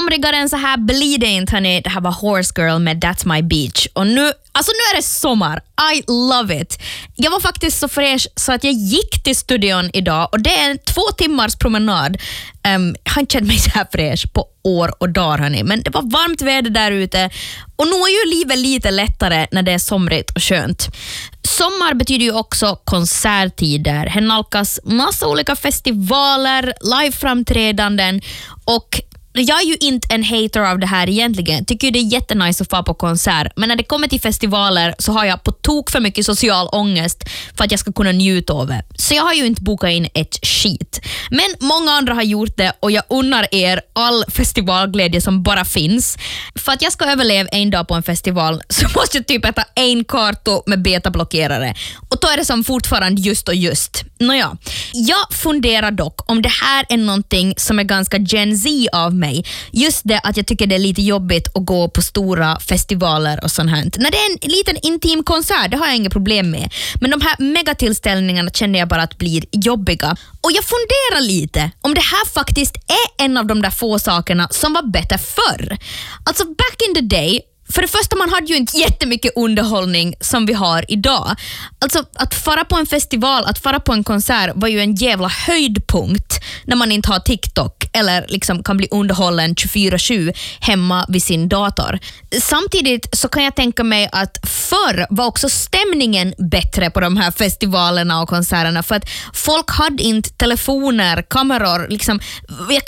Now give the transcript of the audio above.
somrigare än så här blir det inte, hörni. Det här var Horse Girl med That's My Beach. Och nu är det sommar. I love it. Jag var faktiskt så fräsch så att jag gick till studion idag, och det är en 2 timmars promenad. Jag har inte känt mig så här fräsch på år och dagar, hörni. Men det var varmt väder där ute, och nu är ju livet lite lättare när det är somrigt och skönt. Sommar betyder ju också konserttider. Här nalkas massa olika festivaler, liveframträdanden, och jag är ju inte en hater av det här egentligen. Tycker ju det är jättenice att få på konsert. Men när det kommer till festivaler så har jag på tok för mycket social ångest för att jag ska kunna njuta av det. Så jag har ju inte bokat in ett skit. Men många andra har gjort det, och jag unnar er all festivalglädje som bara finns. För att jag ska överleva en dag på en festival så måste jag typ äta en karto med betablockerare. Och då är det som fortfarande just och just. Nåja, jag funderar dock om det här är någonting som är ganska Gen Z av mig. Just det att jag tycker det är lite jobbigt att gå på stora festivaler och sånt här. När det är en liten intim konsert, det har jag inga problem med. Men de här megatillställningarna känner jag bara att blir jobbiga. Och jag funderar lite om det här faktiskt är en av de där få sakerna som var bättre förr. Alltså back in the day, för det första, man hade ju inte jättemycket underhållning som vi har idag. Alltså att fara på en festival, att fara på en konsert var ju en jävla höjdpunkt när man inte har TikTok eller liksom kan bli underhållen 24/7 hemma vid sin dator. Samtidigt så kan jag tänka mig att förr var också stämningen bättre på de här festivalerna och konserterna, för att folk hade inte telefoner, kameror, liksom. Jag